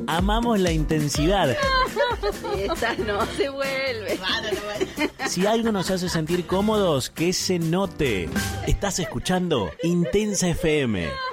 Amamos la intensidad. Esta no se vuelve. Si algo nos hace sentir cómodos, que se note. Estás escuchando Intensa FM.